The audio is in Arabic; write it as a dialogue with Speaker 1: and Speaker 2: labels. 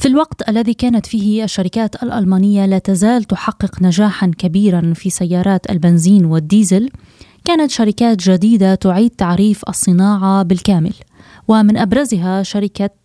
Speaker 1: في الوقت الذي كانت فيه الشركات الألمانية لا تزال تحقق نجاحا كبيرا في سيارات البنزين والديزل، كانت شركات جديدة تعيد تعريف الصناعة بالكامل، ومن أبرزها شركة